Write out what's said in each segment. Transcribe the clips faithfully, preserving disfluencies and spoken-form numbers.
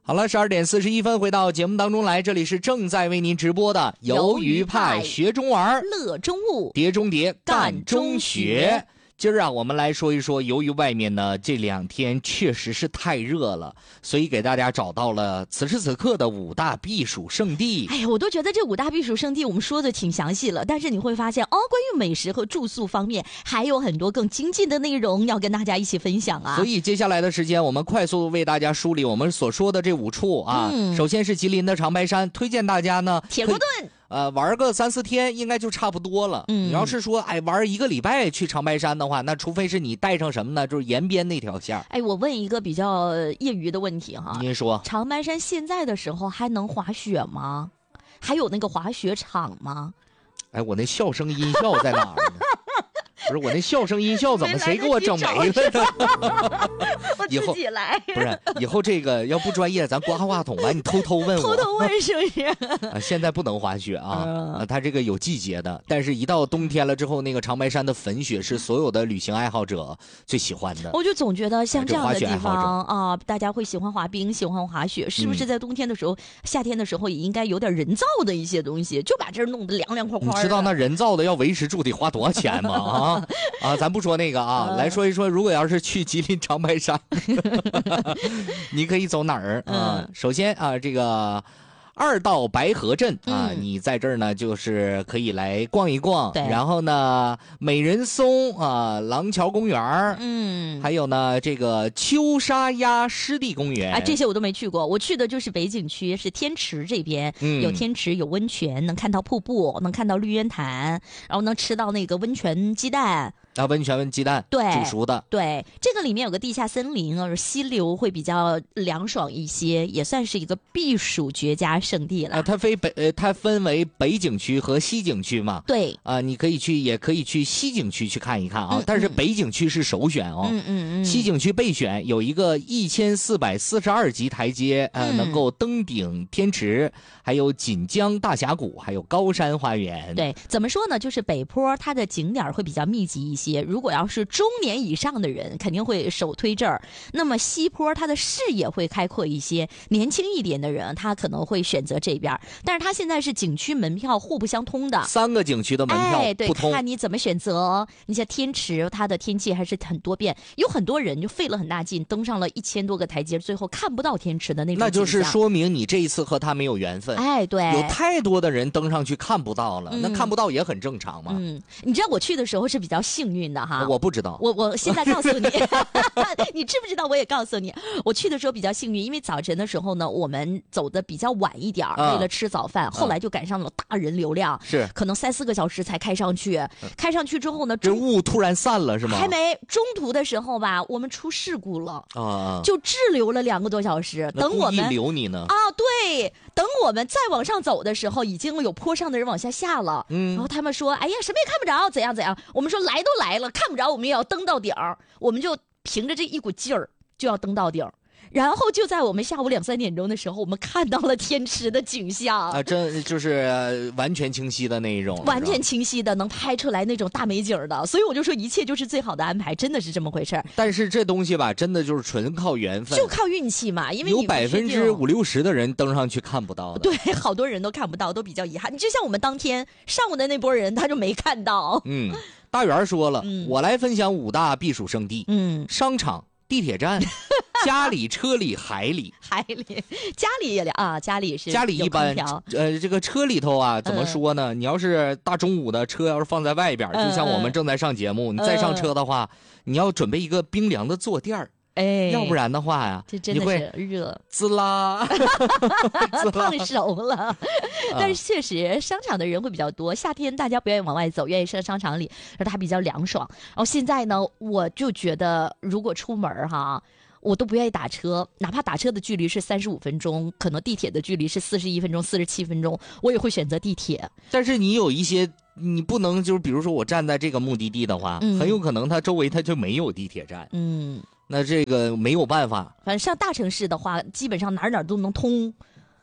好了，十二点四十一分，回到节目当中来，这里是正在为您直播的鱿鱼派学中玩， 乐中物， 碟中谍，干中学。今儿啊，我们来说一说，由于外面呢这两天确实是太热了，所以给大家找到了此时此刻的五大避暑胜地。 哎呀，我都觉得这五大避暑胜地我们说的挺详细了，但是你会发现哦，关于美食和住宿方面还有很多更精进的内容要跟大家一起分享啊。 所以接下来的时间，我们快速为大家梳理我们所说的这五处啊。嗯、首先是吉林的长白山，推荐大家呢铁锅炖。 呃，玩个三四天应该就差不多了。嗯，你要是说，哎，玩一个礼拜去长白山的话，那除非是你带上什么呢？就是延边那条线。 哎，我问一个比较业余的问题哈， 您说， 长白山现在的时候还能滑雪吗？还有那个滑雪场吗？ 哎，我那笑声音效在哪儿呢？不是我那笑声音效怎么谁给我整没了呢？ 我自己来。 不是，以后这个要不专业，咱挂话筒完你偷偷问我。 偷偷问是不是？ 啊，现在不能滑雪啊，嗯、啊，它这个有季节的，但是一到冬天了之后，那个长白山的粉雪是所有的旅行爱好者最喜欢的。 我就总觉得像这样的地方啊，大家会喜欢滑冰，喜欢滑雪，是不是在冬天的时候、嗯、夏天的时候也应该有点人造的一些东西，就把这儿弄得凉凉快快的。 你知道那人造的要维持住得花多少钱吗？啊？啊，咱不说那个啊，呃、来说一说，如果要是去吉林长白山，你可以走哪儿啊？嗯、首先啊，这个二道白河镇啊，嗯、你在这儿呢，就是可以来逛一逛。然后呢，美人松啊，廊桥公园，嗯，还有呢，这个秋沙鸭湿地公园啊，这些我都没去过。我去的就是北景区，是天池这边，嗯、有天池，有温泉，能看到瀑布，能看到绿渊潭，然后能吃到那个温泉鸡蛋。 啊，温泉鸡蛋， 对， 煮熟的， 对，这个里面有个地下森林啊，溪流会比较凉爽一些，也算是一个避暑绝佳胜地了。 啊，它分北呃，它分为北景区和西景区嘛。 对， 啊，你可以去，也可以去西景区去看一看啊，嗯、但是北景区是首选哦。嗯嗯嗯。西景区备选有一个一千四百四十二级台阶，呃，嗯、能够登顶天池，还有锦江大峡谷，还有高山花园。 对，怎么说呢？就是北坡它的景点会比较密集一些。如果要是中年以上的人肯定会首推这儿，那么西坡它的视野会开阔一些，年轻一点的人他可能会选择这边，但是他现在是景区门票互不相通的， 三个景区的门票不通， 哎、对，看你怎么选择。你像天池它的天气还是很多变，有很多人就费了很大劲登上了一千多个台阶，最后看不到天池的那种景象， 那就是说明你这一次和他没有缘分。 哎，对， 有太多的人登上去看不到了，嗯、那看不到也很正常嘛。 嗯，你知道我去的时候是比较幸运的哈。 我不知道， 我我现在告诉你，你知不知道？我也告诉你，我去的时候比较幸运，因为早晨的时候呢，我们走的比较晚一点，嗯、为了吃早饭，后来就赶上了大人流量，是可能三四个小时才开上去。开上去之后呢， 这雾突然散了是吗？ 还没，中途的时候吧，我们出事故了啊，就滞留了两个多小时。等我们留你呢啊， 对，等我们再往上走的时候，已经有坡上的人往下下了。嗯，然后他们说：“哎呀，什么也看不着，怎样怎样。”我们说：“来都来了，看不着，我们也要登到顶儿。”我们就凭着这一股劲儿就要登到顶儿。然后就在我们下午两三点钟的时候，我们看到了天池的景象啊，真就是完全清晰的那一种， 完全清晰的能拍出来那种大美景的，所以我就说一切就是最好的安排，真的是这么回事。 但是这东西吧，真的就是纯靠缘分， 就靠运气嘛，因为有百分之五六十的人登上去看不到的， 对，好多人都看不到，都比较遗憾。你就像我们当天上午的那波人，他就没看到。 嗯，大元说了，嗯、我来分享五大避暑胜地，嗯，商场。地铁站、家里、车里、海里、 海里、家里也啊，家里是家里一般，呃，这个车里头啊，怎么说呢？嗯、你要是大中午的车，要是放在外边，嗯、就像我们正在上节目，嗯、你再上车的话，嗯、你要准备一个冰凉的坐垫儿。哎，要不然的话呀， 这真的是热， 滋啦， 烫熟了。但是确实，商场的人会比较多，夏天大家不愿意往外走，愿意上商场里，然后它比较凉爽。然后现在呢，我就觉得如果出门哈，我都不愿意打车，哪怕打车的距离是三十五分钟，可能地铁的距离是四十一分钟、四十七分钟，我也会选择地铁。 但是你有一些。你不能就是比如说我站在这个目的地的话，嗯、很有可能它周围它就没有地铁站，嗯，那这个没有办法。 反正上大城市的话，基本上哪儿哪儿都能通。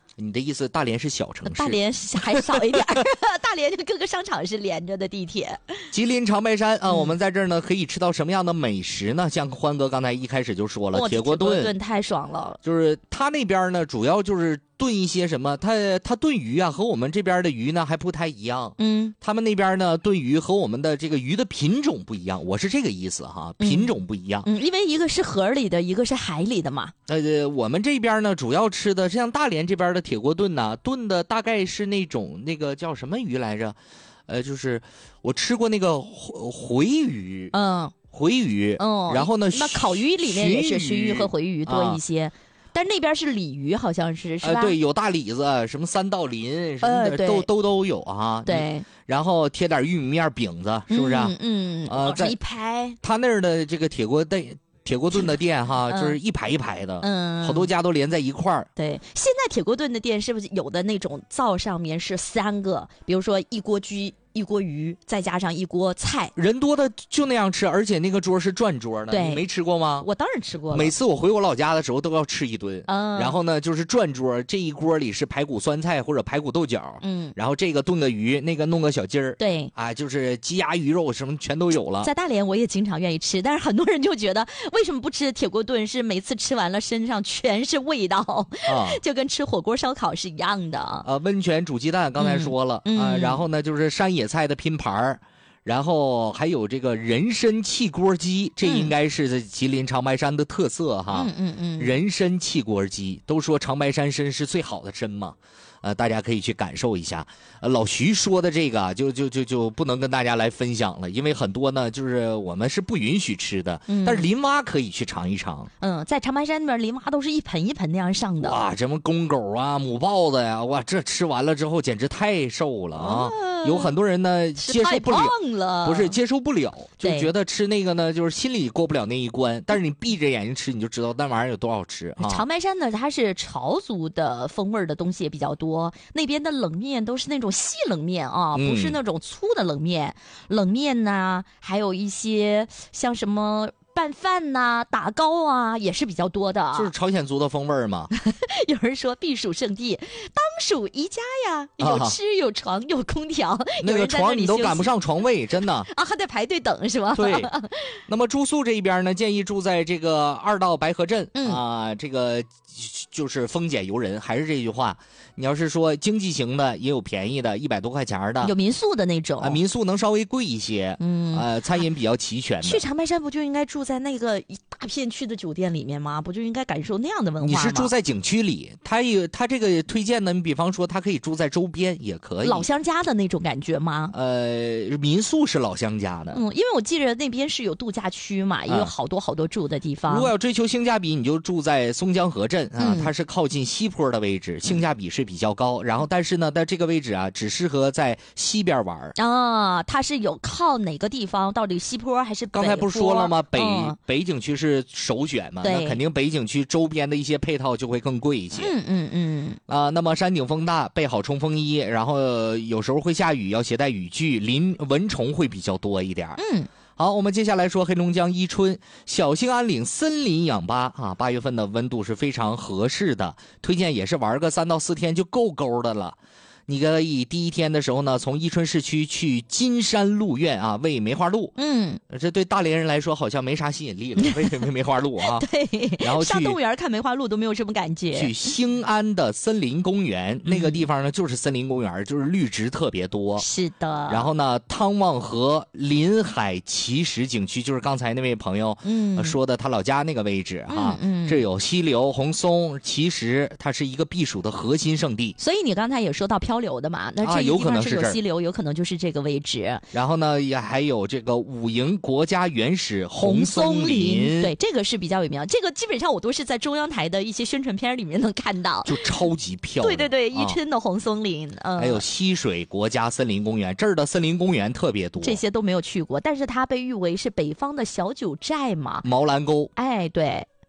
你的意思大连是小城市？ 大连还少一点大连就各个商场是连着的地铁。 吉林长白山啊、嗯，我们在这儿呢可以吃到什么样的美食呢？像欢哥刚才一开始就说了， 哦、 铁锅炖， 铁锅炖太爽了。 就是他那边呢，主要就是炖一些什么，他他炖鱼啊，和我们这边的鱼呢还不太一样。 嗯， 他们那边呢炖鱼和我们的这个鱼的品种不一样，我是这个意思哈，品种不一样。 嗯，嗯因为一个是河里的，一个是海里的嘛。 呃，我们这边呢主要吃的像大连这边的铁锅炖呢，炖的大概是那种那个叫什么鱼来着？呃，就是我吃过那个回鱼， 嗯， 回鱼， 嗯， 然后呢， 那烤鱼里面也是鲟鱼和回鱼多一些。啊，但那边是鲤鱼，好像是是吧？ 呃、对，有大李子，什么三道鳞，什么的、呃、都都都有啊。 对， 然后贴点玉米面饼子，是不是？ 嗯嗯，呃，往上一拍。 他那儿的这个铁锅炖。铁锅炖的店哈、嗯，就是一排一排的，嗯，好多家都连在一块儿。 对，现在铁锅炖的店是不是有的那种灶上面是三个，比如说一锅居。一锅鱼，再加上一锅菜， 人多的就那样吃，而且那个桌是转桌的， 对， 你没吃过吗？ 我当然吃过了。 每次我回我老家的时候都要吃一顿，嗯，然后呢就是转桌，这一锅里是排骨酸菜或者排骨豆角，嗯，然后这个炖个鱼，那个弄个小鸡儿， 对， 啊，就是鸡鸭鱼肉什么全都有了。 在大连我也经常愿意吃，但是很多人就觉得为什么不吃铁锅炖？是每次吃完了身上全是味道，啊，就跟吃火锅烧烤是一样的。 啊，温泉煮鸡蛋刚才说了、嗯、啊，然后呢就是山野菜的拼盘。然后还有这个人参汽锅鸡，这应该是吉林长白山的特色哈。 嗯嗯嗯， 人参汽锅鸡，都说长白山参是最好的参嘛，呃，大家可以去感受一下。呃，老徐说的这个就就就就不能跟大家来分享了，因为很多呢就是我们是不允许吃的，嗯、但是林蛙可以去尝一尝。 嗯，在长白山那边，林蛙都是一盆一盆那样上的。 哇，什么公狗啊、母豹子呀，哇，这吃完了之后简直太瘦了啊！嗯有很多人呢接受不了， 了不是接受不了，就觉得吃那个呢，就是心里过不了那一关。但是你闭着眼睛吃，你就知道那玩意儿有多好吃啊！ 长白山呢，它是潮族的风味的东西也比较多，那边的冷面都是那种细冷面啊， 嗯、 不是那种粗的冷面。冷面呢，还有一些像什么。拌饭呐、啊，打糕啊，也是比较多的， 就是朝鲜族的风味嘛。 有人说避暑胜地，当属宜家呀，有吃有床有空调， 啊、那个床你都赶不上床位，真的啊，还得排队等是吧？ 对。那么住宿这一边呢，建议住在这个二道白河镇、 嗯、 啊，这个就是丰俭由人，还是这句话，你要是说经济型的，也有便宜的，一百多块钱的， 有民宿的那种啊，民宿能稍微贵一些，嗯，呃，餐饮比较齐全的。 去长白山不就应该住在那个一大片区的酒店里面吗？不就应该感受那样的文化吗？ 你是住在景区里，他有他这个推荐呢，你比方说他可以住在周边也可以， 老乡家的那种感觉吗？ 呃，民宿是老乡家的， 嗯，因为我记得那边是有度假区嘛，也有好多好多住的地方。 如果要追求性价比，你就住在松江河镇啊，它是靠近西坡的位置，性价比是比较高。然后，但是呢，在这个位置啊，只适合在西边玩啊。它是有靠哪个地方？到底西坡还是北坡？ 刚才不是说了吗？北、 嗯、 北景区是首选嘛，那肯定北景区周边的一些配套就会更贵一些。 嗯嗯嗯。 啊、呃，那么山顶风大，备好冲锋衣，然后有时候会下雨，要携带雨具，林蚊虫会比较多一点。 嗯。 好，我们接下来说黑龙江伊春小兴安岭森林氧吧啊，八月份的温度是非常合适的，推荐也是玩个三到四天就够够的了。你可以第一天的时候呢，从伊春市区去金山鹿苑啊，喂梅花鹿。 嗯， 这对大连人来说好像没啥吸引力了，喂喂梅花鹿啊。 对， 然后上动物园看梅花鹿都没有什么感觉。 去兴安的森林公园，那个地方呢就是森林公园，就是绿植特别多。 是的。 然后呢，汤旺河临海奇石景区，就是刚才那位朋友嗯、呃、说的他老家那个位置哈、 嗯嗯， 这有溪流、红松、奇石，它是一个避暑的核心胜地。 所以你刚才也说到漂流的嘛，那这一地方是有溪流，有可能就是这个位置。 然后呢，也还有这个五营国家原始红松林， 对，这个是比较有名。这个基本上我都是在中央台的一些宣传片里面能看到， 就超级漂亮。 对对对，伊春的红松林，嗯， 还有溪水国家森林公园，这儿的森林公园特别多， 这些都没有去过，但是它被誉为是北方的小九寨嘛， 毛兰沟， 哎，对。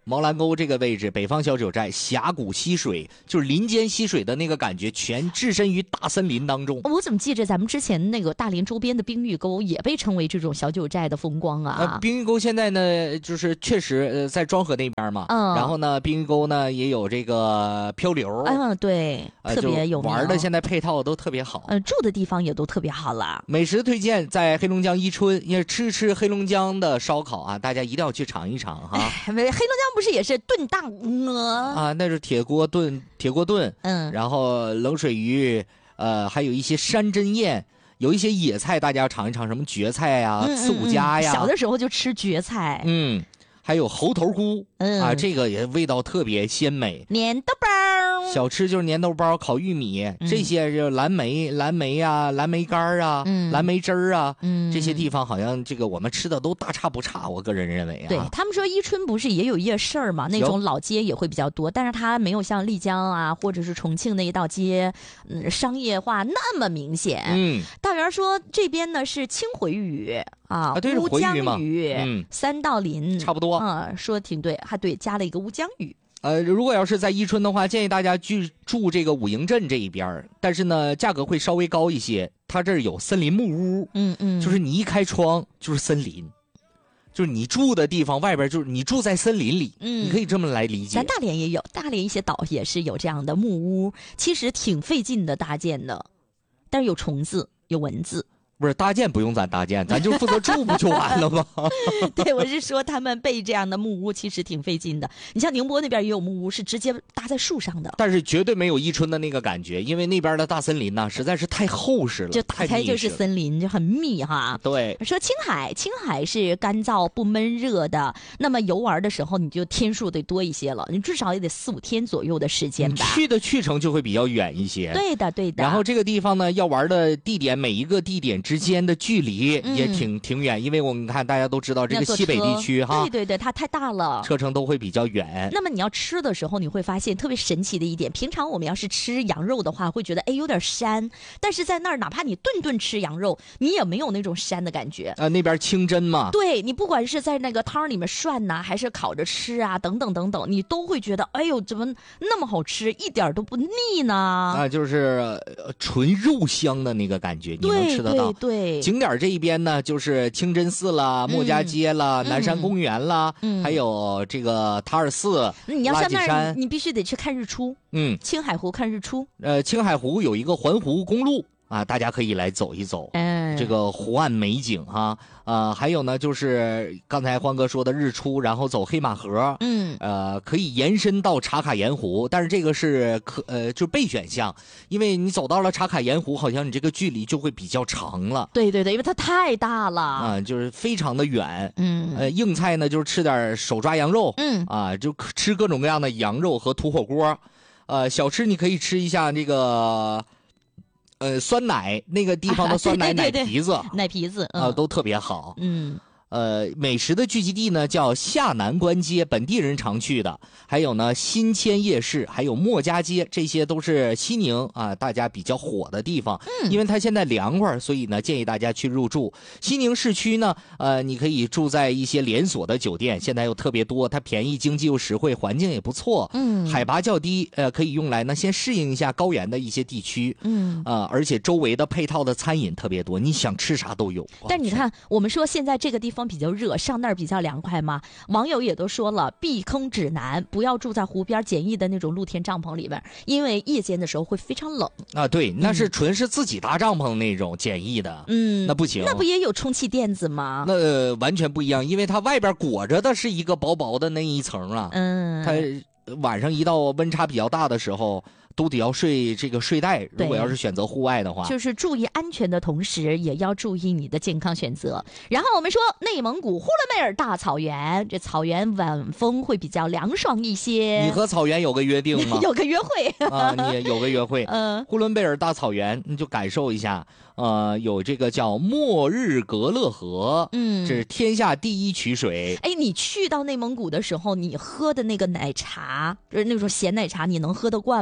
毛兰沟这个位置，北方小九寨峡谷溪水，就是林间溪水的那个感觉，全置身于大森林当中。 我怎么记着咱们之前那个大连周边的冰峪沟也被称为这种小九寨的风光啊？ 呃，冰峪沟现在呢，就是确实呃在庄河那边嘛，嗯，然后呢，冰峪沟呢也有这个漂流， 嗯，对，呃、特别有名， 玩的现在配套都特别好， 嗯、呃，住的地方也都特别好了。 美食推荐在黑龙江伊春，也吃吃黑龙江的烧烤啊，大家一定要去尝一尝哈。 黑龙江不是也是炖大鹅啊？那是铁锅炖，铁锅炖，嗯，然后冷水鱼，呃，还有一些山珍宴，有一些野菜，大家要尝一尝，什么蕨菜呀、啊、刺五加呀。 小的时候就吃蕨菜， 嗯，还有猴头菇，嗯啊，这个也味道特别鲜美。 粘豆包。 小吃就是粘豆包、烤玉米，嗯、这些就蓝莓、蓝莓啊、蓝莓干啊、嗯、蓝莓汁儿啊、嗯，这些地方好像这个我们吃的都大差不差，我个人认为啊。 对他们说，伊春不是也有夜市嘛？那种老街也会比较多，但是它没有像丽江啊或者是重庆那一道街，嗯，商业化那么明显。嗯，大元说这边呢是青回语啊， 啊对， 乌江语， 嗯，三道林差不多啊，说挺对，还对，加了一个乌江语。 呃，如果要是在伊春的话，建议大家去住这个武营镇这一边，但是呢，价格会稍微高一些。它这儿有森林木屋，嗯嗯，就是你一开窗就是森林，就是你住的地方外边就是你住在森林里，嗯，你可以这么来理解。 咱大连也有，大连一些岛也是有这样的木屋，其实挺费劲的搭建的，但是有虫子，有蚊子。 不是搭建不用咱搭建，咱就负责住不就完了吗？ 对，我是说他们备这样的木屋其实挺费劲的。你像宁波那边也有木屋，是直接搭在树上的， 但是绝对没有伊春的那个感觉，因为那边的大森林呢、啊、实在是太厚实了， 就打开就是森林，就很密哈。 对， 说青海，青海是干燥不闷热的，那么游玩的时候你就天数得多一些了，你至少也得四五天左右的时间吧。 去的去程就会比较远一些。 对的，对的。 然后这个地方呢，要玩的地点每一个地点之间的距离也挺、嗯、挺远，因为我们看大家都知道这个西北地区哈， 对对对，它太大了， 车程都会比较远。 那么你要吃的时候，你会发现特别神奇的一点，平常我们要是吃羊肉的话，会觉得哎有点膻，但是在那儿哪怕你顿顿吃羊肉，你也没有那种膻的感觉。 啊、呃，那边清真嘛， 对，你不管是在那个汤里面涮呐、啊，还是烤着吃啊，等等等等，你都会觉得哎呦怎么那么好吃，一点都不腻呢？ 啊，就是纯肉香的那个感觉，你能吃得到。 对对对， 景点这一边呢，就是清真寺啦、莫家街啦、嗯、南山公园啦、嗯，还有这个塔尔寺、 嗯、你要上那儿，你必须得去看日出。嗯，青海湖看日出。 呃，青海湖有一个环湖公路啊，大家可以来走一走。嗯，这个湖岸美景哈。呃，还有呢，就是刚才欢哥说的日出，然后走黑马河，嗯，呃，可以延伸到茶卡盐湖，但是这个是可呃就备选项，因为你走到了茶卡盐湖，好像你这个距离就会比较长了。 对对对，因为它太大了啊、 呃，就是非常的远。嗯，呃，硬菜呢就是吃点手抓羊肉，嗯啊，就吃各种各样的羊肉和土火锅，呃，小吃你可以吃一下这个。呃，酸奶那个地方的酸奶、啊、对对对奶皮子， 奶皮子啊、 呃，都特别好。嗯，呃，美食的聚集地呢叫下南关街，本地人常去的。还有呢，新迁夜市，还有莫家街，这些都是西宁啊大家比较火的地方。嗯，因为它现在凉快，所以呢建议大家去入住。西宁市区呢，呃，你可以住在一些连锁的酒店，现在又特别多，它便宜、经济又实惠，环境也不错。嗯，海拔较低，呃，可以用来呢先适应一下高原的一些地区。嗯，啊、呃，而且周围的配套的餐饮特别多，你想吃啥都有。 但你看，我们说现在这个地方比较热，上那儿比较凉快嘛，网友也都说了，避坑指南，不要住在湖边简易的那种露天帐篷里边，因为夜间的时候会非常冷啊。对，那是纯是自己搭帐篷那种简易的，嗯，那不行。 那不也有充气垫子吗？ 那、呃、完全不一样，因为它外边裹着的是一个薄薄的那一层啊。嗯，它晚上一到温差比较大的时候。都得要睡这个睡袋，如果要是选择户外的话， 就是注意安全的同时，也要注意你的健康选择。然后我们说内蒙古呼伦贝尔大草原，这草原晚风会比较凉爽一些。 你和草原有个约定吗？ 有个约会啊，你有个约会。嗯，呼伦贝尔大草原，你就感受一下。呃，有这个叫莫日格勒河，嗯，这是天下第一曲水。 哎，你去到内蒙古的时候，你喝的那个奶茶，就是那种咸奶茶，你能喝得惯吗？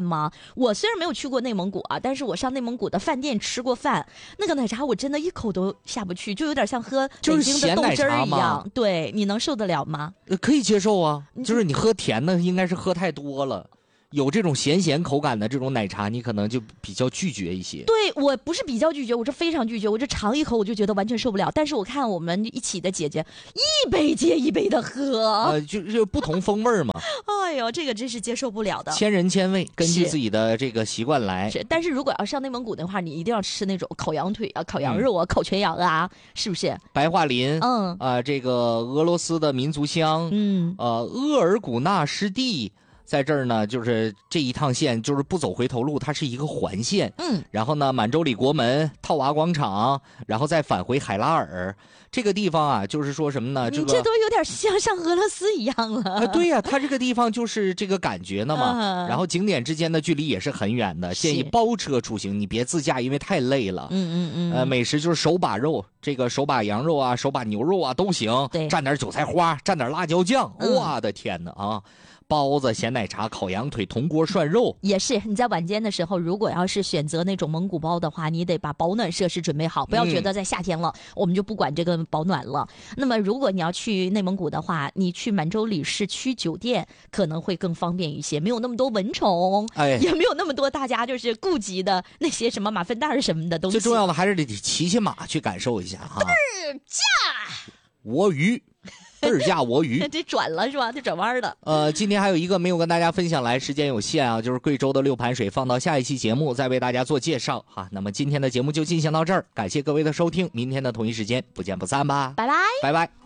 我虽然没有去过内蒙古啊，但是我上内蒙古的饭店吃过饭，那个奶茶我真的一口都下不去，就有点像喝北京的豆汁儿一样。对，你能受得了吗？ 呃，可以接受啊，就是你喝甜的应该是喝太多了。有这种咸咸口感的这种奶茶，你可能就比较拒绝一些。 对，我不是比较拒绝，我是非常拒绝。我这尝一口我就觉得完全受不了。但是我看我们一起的姐姐一杯接一杯的喝， 呃，就就不同风味嘛。 哎呦，这个真是接受不了的。 千人千味，根据自己的这个习惯来。 是，但是如果要上内蒙古的话，你一定要吃那种烤羊腿啊、烤羊肉啊、嗯、烤全羊啊，是不是？ 白桦林， 嗯， 啊、呃，这个俄罗斯的民族香， 嗯， 呃，额尔古纳湿地。在这儿呢，就是这一趟线就是不走回头路，它是一个环线。 嗯， 然后呢，满洲里国门、套娃广场，然后再返回海拉尔这个地方啊，就是说什么呢？ 你这个这都有点像上俄罗斯一样了。 啊，对呀、啊，它这个地方就是这个感觉呢嘛。嗯、然后景点之间的距离也是很远的，建议包车出行，你别自驾，因为太累了。 嗯嗯嗯。 呃，美食就是手把肉，这个手把羊肉啊，手把牛肉啊都行。 对， 蘸点韭菜花，蘸点辣椒酱， 嗯、 我的天哪啊！包子、咸奶茶、烤羊腿、铜锅涮肉， 也是你在晚间的时候，如果要是选择那种蒙古包的话，你得把保暖设施准备好，不要觉得在夏天了、嗯、我们就不管这个保暖了。那么如果你要去内蒙古的话，你去满洲里市区酒店可能会更方便一些，没有那么多蚊虫， 哎， 也没有那么多大家就是顾及的那些什么马粪袋什么的东西。 最重要的还是得骑骑马去感受一下哈。 嘚驾蜗鱼。嘚驾蜗鱼， 这转了是吧？这转弯的。 呃，今天还有一个没有跟大家分享来，时间有限啊，就是贵州的六盘水，放到下一期节目再为大家做介绍哈。那么今天的节目就进行到这儿，感谢各位的收听，明天的同一时间不见不散吧， 拜拜， 拜拜。